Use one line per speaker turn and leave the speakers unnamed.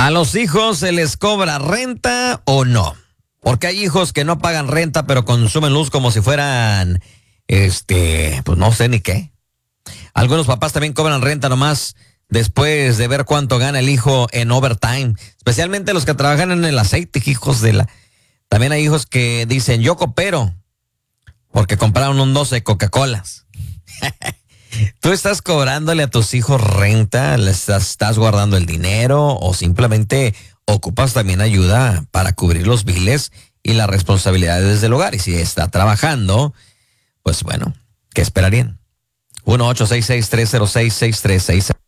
¿A los hijos se les cobra renta o no? Porque hay hijos que no pagan renta, pero consumen luz como si fueran, pues no sé ni qué. Algunos papás también cobran renta nomás después de ver cuánto gana el hijo en overtime. Especialmente los que trabajan en el aceite, hijos de la... También hay hijos que dicen, yo coopero, porque compraron un 12 Coca-Colas. ¿Tú estás cobrándole a tus hijos renta? ¿Les estás guardando el dinero? ¿O simplemente ocupas también ayuda para cubrir los biles y las responsabilidades del hogar? Y si está trabajando, pues bueno, ¿qué esperarían? 1-866-306-6367